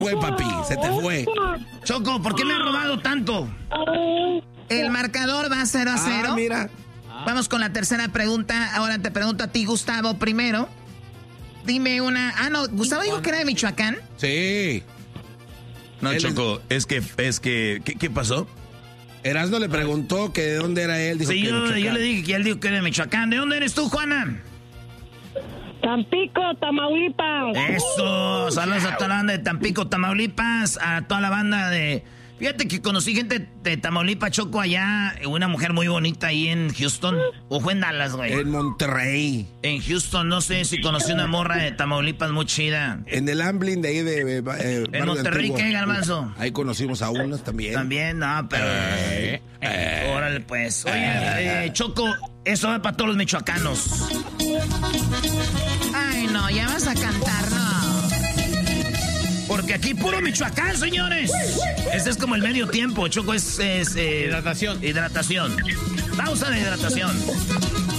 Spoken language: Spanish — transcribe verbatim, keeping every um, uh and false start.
fue, papi, se te fue. Choco, ¿por qué me has robado tanto? El marcador va cero a cero. Ah, mira. Vamos con la tercera pregunta. Ahora te pregunto a ti, Gustavo, primero. Dime una... Ah, no, Gustavo dijo que era de Michoacán. Sí. No, Él Choco, es... es que, es que, ¿qué, qué pasó? Erasmo le preguntó que de dónde era él. Dijo Sí, que yo, Michoacán. yo le dije que él dijo que era de Michoacán. ¿De dónde eres tú, Juana? Tampico, Tamaulipas. Eso, saludos a toda la banda de Tampico, Tamaulipas, a toda la banda de... Fíjate que conocí gente de Tamaulipas, Choco, allá, una mujer muy bonita ahí en Houston, o fue en Dallas, güey. En Monterrey. En Houston, no sé si conocí una morra de Tamaulipas muy chida. En el Amblin de ahí de... Eh, ¿En Barrio Monterrey Antiguo. qué, Garbanzo? Ahí conocimos a unas también. También, no, pero... Eh, eh, órale, pues. Oye, eh, Choco, eso va para todos los michoacanos. Ay, no, ya vas a cantar, no. Porque aquí puro Michoacán, señores. Este es como el medio tiempo, Choco, es... es eh, Hidratación. Hidratación. Pausa de hidratación.